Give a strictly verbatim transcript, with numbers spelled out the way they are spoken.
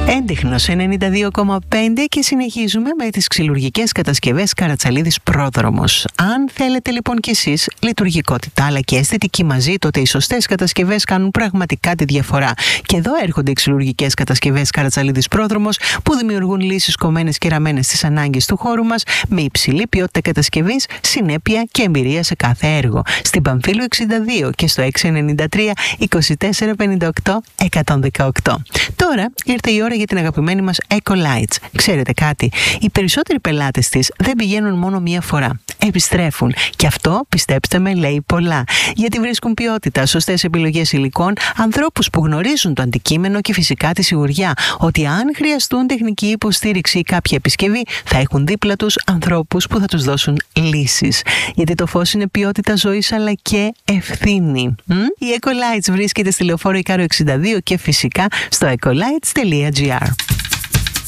Έντιχνος ενενήντα δύο κόμμα πέντε και συνεχίζουμε με τις ξυλουργικές κατασκευές Καρατσαλίδης Πρόδρομος. Αν θέλετε λοιπόν κι εσείς λειτουργικότητα αλλά και αισθητική μαζί, τότε οι σωστές κατασκευές κάνουν πραγματικά τη διαφορά. Και εδώ έρχονται οι ξυλουργικές κατασκευές Καρατσαλίδης Πρόδρομος που δημιουργούν λύσεις κομμένες και ραμμένες στις ανάγκες του χώρου μας με υψηλή ποιότητα κατασκευής, συνέπεια και εμπειρία σε κάθε έργο. Στην Παμφύλου εξήντα δύο και στο έξι εννιά τρία είκοσι τέσσερα πενήντα οκτώ εκατόν δεκαοκτώ. Τώρα ήρθε η ώρα για την αγαπημένη μας Ecolights. Ξέρετε κάτι, οι περισσότεροι πελάτες της δεν πηγαίνουν μόνο μία φορά. Επιστρέφουν. Και αυτό, πιστέψτε με, λέει πολλά. Γιατί βρίσκουν ποιότητα, σωστές επιλογές υλικών, ανθρώπους που γνωρίζουν το αντικείμενο και φυσικά τη σιγουριά ότι αν χρειαστούν τεχνική υποστήριξη ή κάποια επισκευή, θα έχουν δίπλα τους ανθρώπους που θα τους δώσουν λύσεις. Γιατί το φως είναι ποιότητα ζωής αλλά και ευθύνη. Μ? Η Ecolights βρίσκεται στη Λεωφόρο Ικάρο εξήντα δύο και φυσικά στο ecolights τελεία gr.